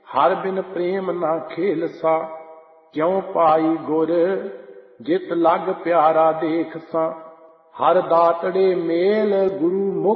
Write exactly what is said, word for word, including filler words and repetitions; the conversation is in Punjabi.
ਹਰ ਬਿਨ ਪ੍ਰੇਮ ਨਾ ਖੇਲਸਾ, ਕਿਉ ਪਾਈ ਗੁਰ ਜਿਤ ਲਗ ਪਿਆਰਾ ਦੇਖ ਸਾਂ। ਹਰ ਦਾਤੜੇ ਮੇਲ ਗੁਰੂ ਮੁਖ